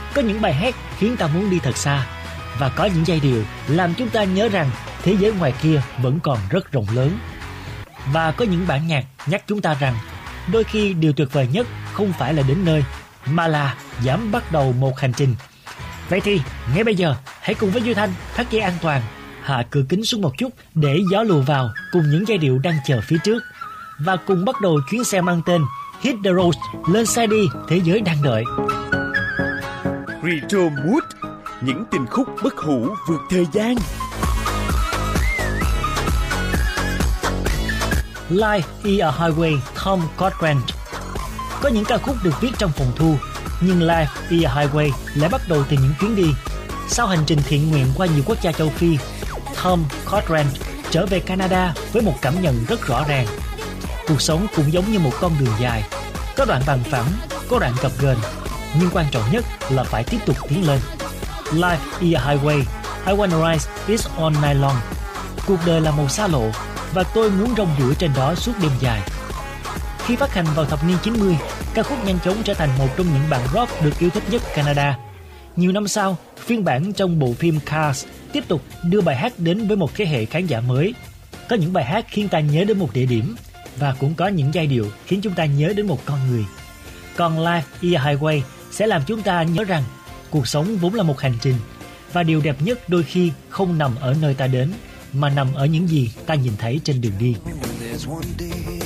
Có những bài hát khiến ta muốn đi thật xa, và có những giai điệu làm chúng ta nhớ rằng thế giới ngoài kia vẫn còn rất rộng lớn. Và có những bản nhạc nhắc chúng ta rằng đôi khi điều tuyệt vời nhất không phải là đến nơi, mà là dám bắt đầu một hành trình. Vậy thì ngay bây giờ hãy cùng với Duy Thanh thắt dây an toàn, hạ cửa kính xuống một chút để gió lùa vào cùng những giai điệu đang chờ phía trước, và cùng bắt đầu chuyến xe mang tên Hit the Road, lên xe đi, thế giới đang đợi. Retro Mood, những tình khúc bất hủ vượt thời gian. Life is a Highway, Tom Cochrane. Có những ca khúc được viết trong phòng thu, nhưng Life is a Highway lại bắt đầu từ những chuyến đi. Sau hành trình thiện nguyện qua nhiều quốc gia châu Phi, Tom Cochrane trở về Canada với một cảm nhận rất rõ ràng. Cuộc sống cũng giống như một con đường dài, có đoạn bằng phẳng, có đoạn gập ghềnh, nhưng quan trọng nhất là phải tiếp tục tiến lên. Life is a highway, I wanna ride it all night long. Cuộc đời là một xa lộ, và tôi muốn rong ruổi trên đó suốt đêm dài. Khi phát hành vào thập niên 90, ca khúc nhanh chóng trở thành một trong những bản rock được yêu thích nhất Canada. Nhiều năm sau, phiên bản trong bộ phim Cars tiếp tục đưa bài hát đến với một thế hệ khán giả mới. Có những bài hát khiến ta nhớ đến một địa điểm, và cũng có những giai điệu khiến chúng ta nhớ đến một con người. Còn Life is a Highway sẽ làm chúng ta nhớ rằng cuộc sống vốn là một hành trình, và điều đẹp nhất đôi khi không nằm ở nơi ta đến, mà nằm ở những gì ta nhìn thấy trên đường đi.